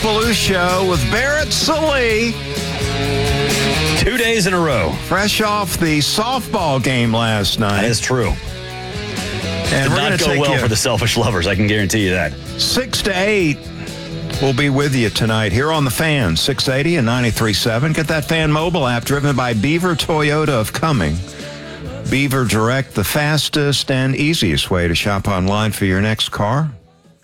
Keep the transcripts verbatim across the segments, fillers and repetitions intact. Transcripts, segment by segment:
Baloo Show with Barrett Sallee. Two days in a row. Fresh off the softball game last night. That is true. And Did we're not go well for the selfish lovers, I can guarantee you that. Six to eight. We'll be with you tonight here on the Fan, six eighty and ninety-three point seven. Get that Fan mobile app driven by Beaver Toyota of Cumming. Beaver Direct, the fastest and easiest way to shop online for your next car.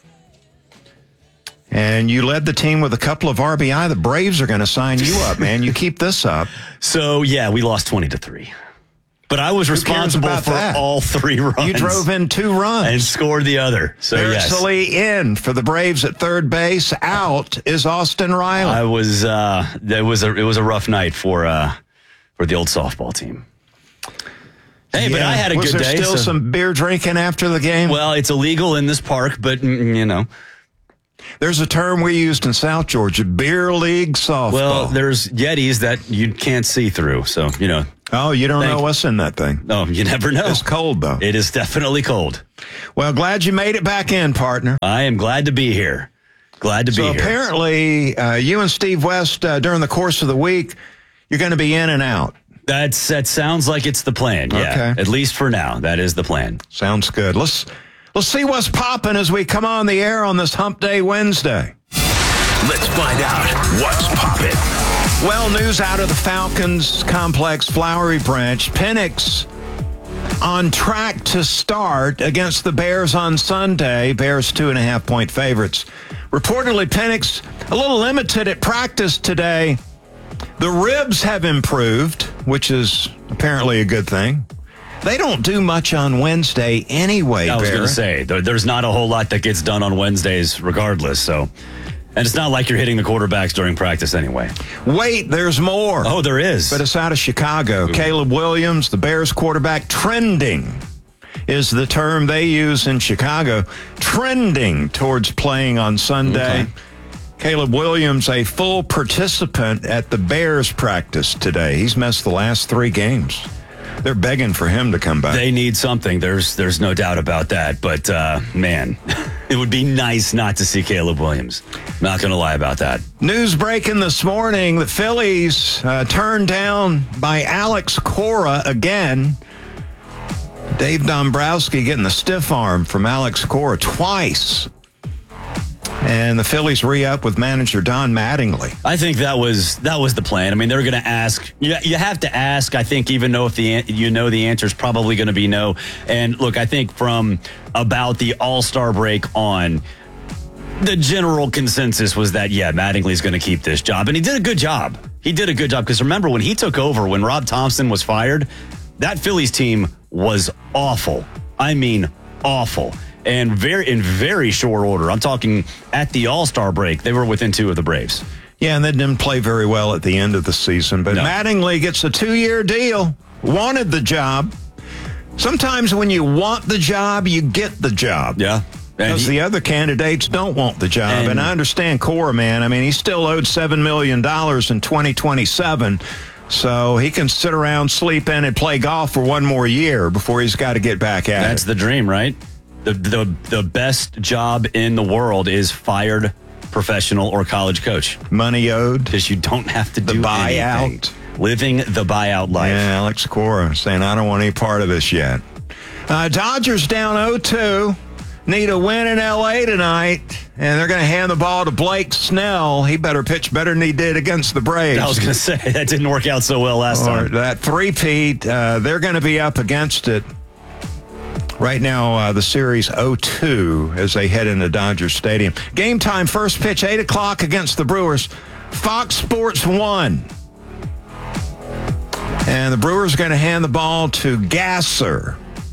And you led the team with a couple of R B I. The Braves are going to sign you up, man. You keep this up. So, yeah, we lost twenty to three. But I was responsible for that? all three runs. You drove in two runs. And scored the other. So, yes. Barrett in for the Braves at third base. Out is Austin Riley. I was, uh, it was a, it was a rough night for, uh, for the old softball team. Hey, yeah. But I had a was good there day. Still so. some beer drinking after the game? Well, it's illegal in this park, but, you know. There's a term we used in South Georgia, beer league softball. Well, there's Yetis that you can't see through, so, you know. Oh, you don't Thank know what's in that thing. No, you never know. It's cold, though. It is definitely cold. Well, glad you made it back in, partner. I am glad to be here. Glad to so be here. So apparently, uh, you and Steve West, uh, during the course of the week, you're going to be in and out. That's That sounds like it's the plan, yeah. Okay. At least for now, that is the plan. Sounds good. Let's, let's see what's popping as we come on the air on this Hump Day Wednesday. Let's find out what's popping. Well, news out of the Falcons complex, Flowery Branch. Penix on track to start against the Bears on Sunday. Bears two and a half point favorites. Reportedly, Penix a little limited at practice today. The ribs have improved, which is apparently a good thing. They don't do much on Wednesday anyway, I was Barrett. going to say, there, there's not a whole lot that gets done on Wednesdays regardless, so... And it's not like you're hitting the quarterbacks during practice anyway. Wait, there's more. Oh, there is. But it's out of Chicago. Ooh. Caleb Williams, the Bears quarterback, trending is the term they use in Chicago. Trending towards playing on Sunday. Okay. Caleb Williams, a full participant at the Bears practice today. He's missed the last three games. They're begging for him to come back. They need something. There's there's no doubt about that. But, uh, man, it would be nice not to see Caleb Williams. Not going to lie about that. News breaking this morning. The Phillies uh, turned down by Alex Cora again. Dave Dombrowski getting the stiff arm from Alex Cora twice. And the Phillies re-up with manager Don Mattingly. I think that was that was the plan. I mean, they're going to ask. You, you have to ask. I think even though if the you know the answer is probably going to be no. And look, I think from about the All-Star break on, the general consensus was that, yeah, Mattingly's going to keep this job. And he did a good job. He did a good job. Because remember, when he took over, when Rob Thompson was fired, that Phillies team was awful. I mean, awful. And very in very short order, I'm talking at the All-Star break, they were within two of the Braves. Yeah, and they didn't play very well at the end of the season. But no. Mattingly gets a two-year deal, wanted the job. Sometimes when you want the job, you get the job. Yeah. Because he, the other candidates don't want the job. And, and I understand Cora, man. I mean, he's still owed seven million dollars in twenty twenty-seven. So he can sit around, sleep in, and play golf for one more year before he's got to get back at That's it. That's the dream, right? The, the the best job in the world is fired professional or college coach. Money owed. Because you don't have to the do buyout. anything. Living the buyout life. Yeah, Alex Cora saying, I don't want any part of this yet. Uh, Dodgers down oh two. Need a win in L A tonight, and they're going to hand the ball to Blake Snell. He better pitch better than he did against the Braves. I was going to say, that didn't work out so well last or time. That three-peat, uh, they're going to be up against it. Right now, uh, the series oh two as they head into Dodger Stadium. Game time, first pitch, eight o'clock against the Brewers. Fox Sports one. And the Brewers are going to hand the ball to Gasser.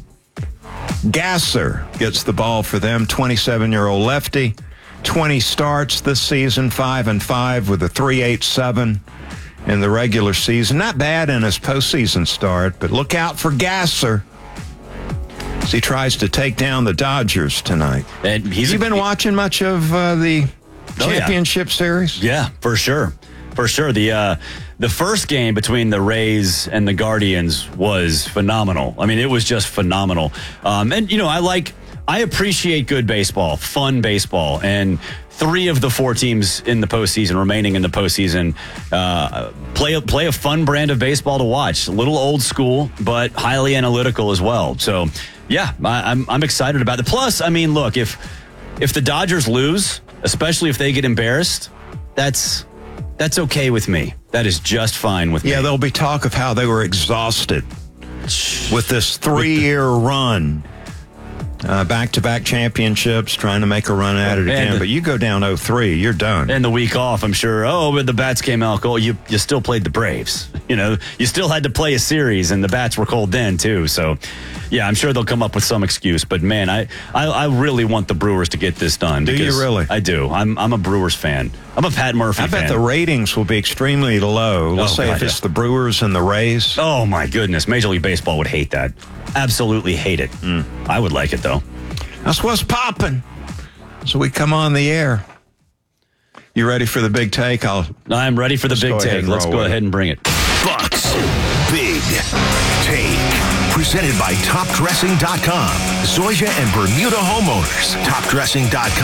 Gasser gets the ball for them, twenty-seven-year-old lefty. twenty starts this season, five and five with a three point eight seven in the regular season. Not bad in his postseason start, but look out for Gasser as he tries to take down the Dodgers tonight. And he's Have you been watching much of uh, the oh, championship yeah. series? Yeah, for sure. For sure. The uh, the first game between the Rays and the Guardians was phenomenal. I mean, it was just phenomenal. Um, and, you know, I like, I appreciate good baseball, fun baseball. And three of the four teams in the postseason, remaining in the postseason, uh, play, play a fun brand of baseball to watch. A little old school, but highly analytical as well. So, yeah, I, I'm, I'm excited about it. Plus, I mean, look, if if the Dodgers lose, especially if they get embarrassed, that's that's okay with me. That is just fine with me. Yeah, there'll be talk of how they were exhausted with this three-year run. Uh, back-to-back championships, trying to make a run at it again. the, but you go down oh three, you're done. And the week off, I'm sure, oh, but the bats came out cold. You, you still played the Braves. You know, you still had to play a series, and the bats were cold then, too. So, yeah, I'm sure they'll come up with some excuse. But, man, I, I, I really want the Brewers to get this done. Do you really? I do. I'm, I'm a Brewers fan. I'm a Pat Murphy I fan. bet the ratings will be extremely low. Let's Oh, say God, if it's yeah. the Brewers and the Rays. Oh, my goodness. Major League Baseball would hate that. Absolutely hate it. Mm. I would like it, though. That's what's popping. So we come on the air. You ready for the big take? I'll. I'm ready for the big go ahead take. and Let's roll go with ahead it. and bring it. Bucks Big Take. Presented by top dressing dot com. Zoysia and Bermuda homeowners. top dressing dot com.